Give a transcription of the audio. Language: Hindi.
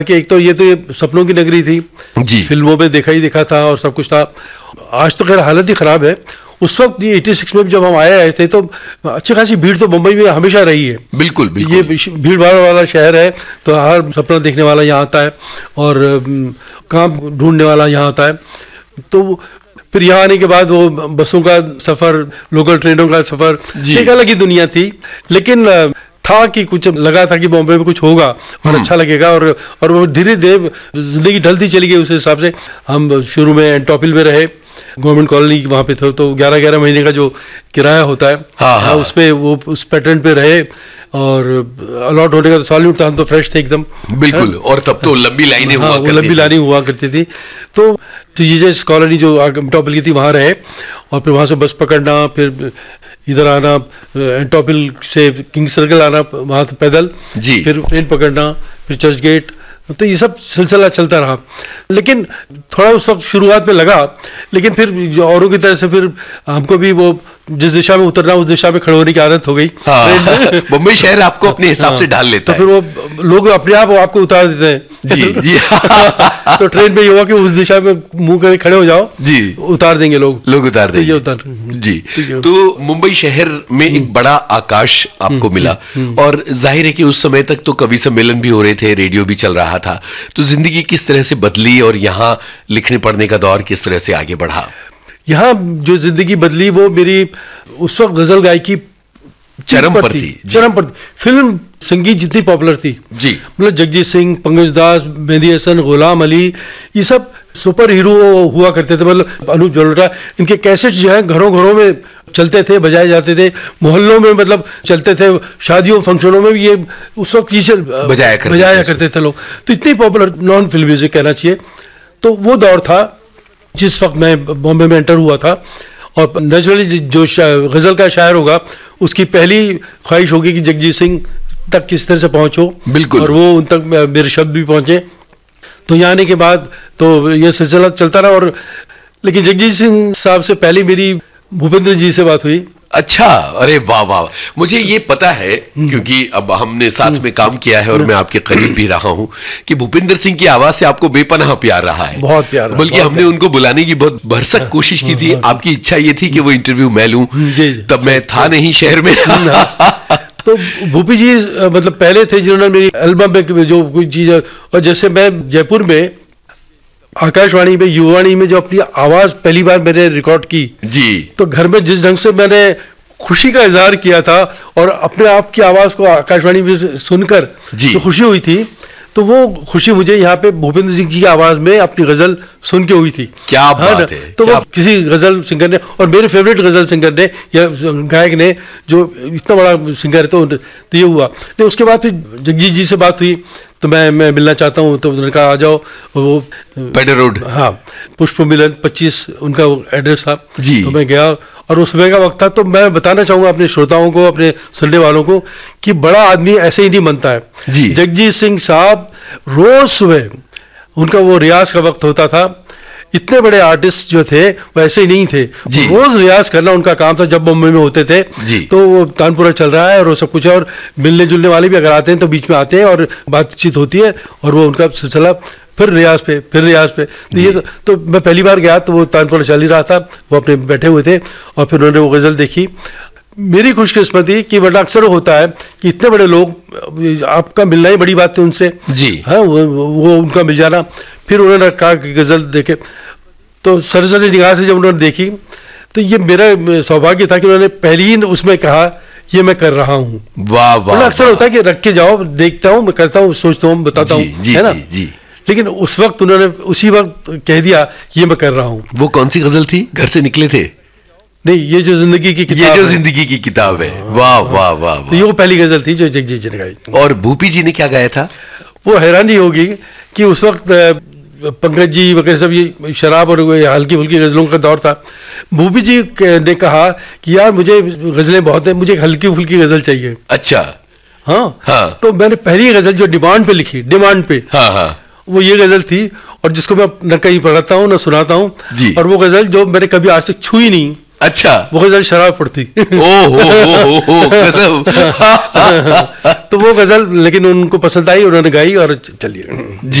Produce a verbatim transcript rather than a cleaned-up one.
कि एक तो ये तो ये सपनों की नगरी थी जी, फिल्मों में देखा ही देखा था और सब कुछ था। आज तो खैर हालत ही खराब है। उस वक्त ये छियासी में जब हम आए आए थे तो अच्छी खासी भीड़ तो मुंबई में हमेशा रही है। बिल्कुल बिल्कुल। ये भीड़ भाड़ वाला शहर है, तो हर सपना देखने वाला यहाँ आता है और काम ढूंढने वाला यहाँ आता है। तो फिर यहाँ आने के बाद वो बसों का सफर, लोकल ट्रेनों का सफर, एक अलग ही दुनिया थी। लेकिन था कि कुछ लगा था कि बॉम्बे में कुछ होगा और अच्छा लगेगा, और और वो धीरे धीरे जिंदगी ढलती चली गई। उस हिसाब से हम शुरू में एंटोपिल में रहे, गवर्नमेंट कॉलोनी वहाँ पे थे, तो ग्यारह ग्यारह महीने का जो किराया होता है, हाँ, हाँ। उस पे वो उस पैटर्न पे रहे और अलॉट होने का तो सॉल्यूट था, हम तो फ्रेश थे एकदम। बिल्कुल। और तब तो लंबी लाइनें हुआ करती थी। लंबी लाइनें हुआ करती थी। तो जीजेस कॉलोनी जो एंटोपिल की थी वहाँ रहे, और फिर वहाँ से बस पकड़ना, फिर इधर आना, एंटोपिल से किंग सर्कल आना, वहाँ तो पैदल, जी, फिर ट्रेन पकड़ना, फिर चर्च गेट। तो ये सब सिलसिला चलता रहा। लेकिन थोड़ा उस वक्त शुरुआत में लगा, लेकिन फिर औरों की तरह से फिर हमको भी वो जिस दिशा में उतरना उस दिशा में खड़े होने की आदत हो गई। हाँ, मुंबई शहर आपको अपने हिसाब से ढाल लेता तो है। तो फिर वो लोग अपने आप आपको उतार देते हैं। जी जी। तो ट्रेन में ये हुआ कि उस दिशा में मुंह करके खड़े हो जाओ, जी, उतार देंगे लोग लोग उतार देंगे। तो उतार जी। तो मुंबई शहर में एक बड़ा आकाश आपको मिला, और जाहिर है कि उस समय तक तो कवि सम्मेलन भी हो रहे थे, रेडियो भी चल रहा था। तो जिंदगी किस तरह से बदली और यहाँ लिखने पढ़ने का दौर किस तरह से आगे बढ़ा? यहाँ जो जिंदगी बदली वो मेरी उस वक्त गजल गायकी चरम पर थी। चरम पर फिल्म संगीत जितनी पॉपुलर थी, जी, मतलब जगजीत सिंह, पंकज दास, मेहंदी हसन, गुलाम अली, ये सब सुपर हीरो हुआ करते थे। मतलब अनूप जलोटा, इनके कैसेट जो है घरों घरों में चलते थे, बजाए जाते थे, मोहल्लों में मतलब चलते थे, शादियों फंक्शनों में भी ये उस वक्त बजाया करते, बजाया करते थे लोग। तो इतनी पॉपुलर नॉन फिल्म म्यूजिक कहना चाहिए। तो वो दौर था जिस वक्त मैं बॉम्बे में एंटर हुआ था। और नेचुरली जो गज़ल का शायर होगा उसकी पहली ख्वाहिश होगी कि जगजीत सिंह तक किस तरह से पहुंचो, बिल्कुल, और वो उन तक मेरे शब्द भी पहुंचे। तो यहाँ आने के बाद तो ये सिलसिला चलता रहा। और लेकिन जगजीत सिंह साहब से पहले मेरी भूपेंद्र जी से बात हुई। अच्छा, अरे वाह वाह। मुझे ये पता है क्योंकि अब हमने साथ में काम किया है और मैं आपके करीब भी रहा हूं कि भूपेंद्र सिंह की आवाज से आपको बेपनाह प्यार रहा है। बहुत प्यार, बल्कि बहुत हमने उनको बुलाने की बहुत भरसक कोशिश की थी। आपकी इच्छा ये थी कि वो इंटरव्यू मैं लूं, तब मैं था नहीं शहर में। तो भूपी जी मतलब पहले थे जिन्होंने मेरी एल्बम में जो कोई चीज, और जैसे मैं जयपुर में आकाशवाणी में युवाणी में जो अपनी आवाज पहली बार मैंने रिकॉर्ड की, जी, तो घर में जिस ढंग से मैंने खुशी का इजहार किया था और अपने आप की आवाज को आकाशवाणी में सुनकर जो खुशी हुई थी, तो वो खुशी मुझे यहाँ पे भूपेंद्र सिंह जी की आवाज में अपनी गजल सुन के हुई थी। क्या बात है। तो वो किसी गजल सिंगर ने, और मेरे फेवरेट गजल सिंगर ने या गायक ने, जो इतना बड़ा सिंगर है, तो, तो ये हुआ। नहीं, उसके बाद फिर जगजीत जी से बात हुई, तो मैं मैं मिलना चाहता हूँ। तो उन्होंने कहा आ जाओ। वो पेडर रोड, हाँ, पुष्प मिलन पच्चीस उनका एड्रेस था जी। तो मैं गया, और उस समय का वक्त था। तो मैं बताना चाहूँगा अपने श्रोताओं को, अपने सुनने वालों को, कि बड़ा आदमी ऐसे ही नहीं बनता है जी। जगजीत सिंह साहब रोज सुबह उनका वो रियाज का वक्त होता था। इतने बड़े आर्टिस्ट जो थे वैसे ही नहीं थे, रोज रियाज करना उनका काम था। जब बॉम्बे में होते थे तो वो तानपुरा चल रहा है और वो सब कुछ है, और मिलने जुलने वाले भी अगर आते हैं तो बीच में आते हैं और बातचीत होती है, और वो उनका सिलसिला फिर रियाज पे फिर रियाज पे। तो ये तो, तो मैं पहली बार गया तो वो तानपुरा चल ही रहा था, वो अपने बैठे हुए थे, और फिर उन्होंने वो गज़ल देखी। मेरी खुशकिस्मती कि वरना अक्सर होता है कि इतने बड़े लोग, आपका मिलना ही बड़ी बात है उनसे, जी हाँ, वो, वो उनका मिल जाना। फिर उन्होंने कहा कि गज़ल देखे, तो सरसरी निगाह से जब उन्होंने देखी, तो ये मेरा सौभाग्य था कि उन्होंने पहली ही उसमें कहा ये मैं कर रहा हूँ। वाह वाह। अक्सर होता है कि रख के जाओ, देखता हूँ, मैं करता हूँ, सोचता हूँ, बताता हूँ, है ना, जी। लेकिन उस वक्त उन्होंने उसी वक्त कह दिया ये मैं कर रहा हूँ। वो कौन सी गजल थी? घर से निकले थे? नहीं, ये जो जिंदगी की किताब, ये जो जिंदगी की किताब है। वाह वाह वाह। तो ये वो पहली गजल थी जो जगजीत जी ने गाई। और भूपी जी ने क्या गाया था? वो हैरानी होगी कि उस वक्त पंकज जी वगैरह सब ये शराब और हल्की फुल्की गजलों का दौर था। भूपी जी ने कहा कि यार मुझे गजलें बहुत हैं, मुझे हल्की फुल्की गजल चाहिए। अच्छा, हाँ हाँ। तो मैंने पहली गजल जो डिमांड पे लिखी, डिमांड पे, हाँ हाँ, वो ये गजल थी, और जिसको मैं न कहीं पढ़ाता हूँ न सुनाता हूँ, और वो गजल जो मैंने कभी आज तक छुई नहीं, अच्छा, वो गजल शराब पड़ती। ओ हो हो हो गजब। तो वो गजल लेकिन उनको पसंद आई, उन्होंने गाई और चलिए।